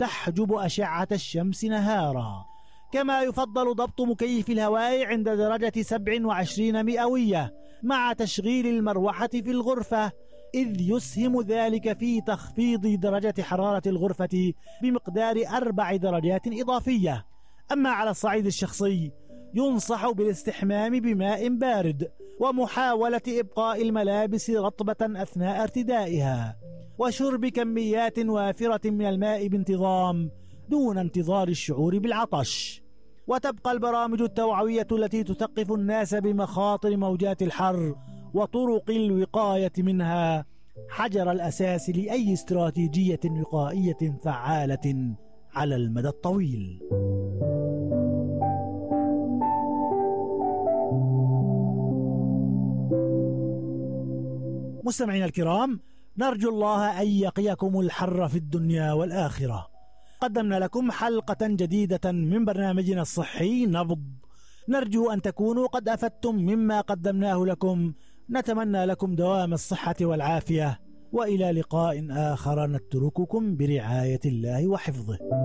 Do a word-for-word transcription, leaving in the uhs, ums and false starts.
تحجب أشعة الشمس نهارا. كما يفضل ضبط مكيف الهواء عند درجة سبع وعشرين مئوية مع تشغيل المروحة في الغرفة، إذ يسهم ذلك في تخفيض درجة حرارة الغرفة بمقدار أربع درجات إضافية. أما على الصعيد الشخصي ينصح بالاستحمام بماء بارد ومحاولة إبقاء الملابس رطبة أثناء ارتدائها، وشرب كميات وافرة من الماء بانتظام دون انتظار الشعور بالعطش. وتبقى البرامج التوعوية التي تثقف الناس بمخاطر موجات الحر وطرق الوقاية منها حجر الأساس لأي استراتيجية وقائية فعالة على المدى الطويل. مستمعينا الكرام، نرجو الله أن يقيكم الحر في الدنيا والآخرة. قدمنا لكم حلقة جديدة من برنامجنا الصحي نبض، نرجو أن تكونوا قد أفدتم مما قدمناه لكم. نتمنى لكم دوام الصحة والعافية، وإلى لقاء آخر نترككم برعاية الله وحفظه.